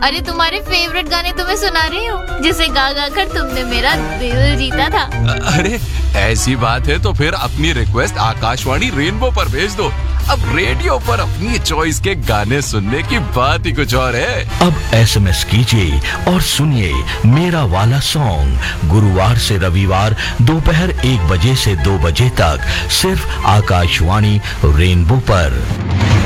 अरे तुम्हारे फेवरेट गाने तुम्हें सुना रही हूँ, जिसे गा गा कर तुमने मेरा दिल जीता था। अरे ऐसी बात है तो फिर अपनी रिक्वेस्ट आकाशवाणी रेनबो पर भेज दो। अब रेडियो पर अपनी चॉइस के गाने सुनने की बात ही कुछ और है। अब SMS कीजिए और सुनिए मेरा वाला सॉन्ग गुरुवार से रविवार दोपहर 1 बजे से 2 बजे तक सिर्फ आकाशवाणी रेनबो पर।